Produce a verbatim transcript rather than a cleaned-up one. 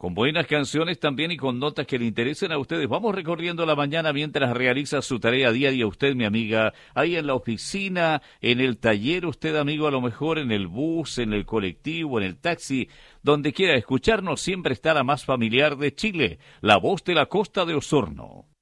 con buenas canciones también y con notas que le interesen a ustedes. Vamos recorriendo la mañana mientras realiza su tarea diaria. Usted, mi amiga, ahí en la oficina, en el taller, usted, amigo, a lo mejor en el bus, en el colectivo, en el taxi, donde quiera escucharnos, siempre está la más familiar de Chile, la voz de la Costa de Osorno.